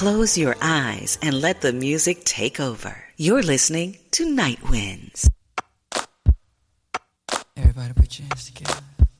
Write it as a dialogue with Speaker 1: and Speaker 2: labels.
Speaker 1: Close your eyes and let the music take over. You're listening to Night Winds.
Speaker 2: Everybody put your hands together.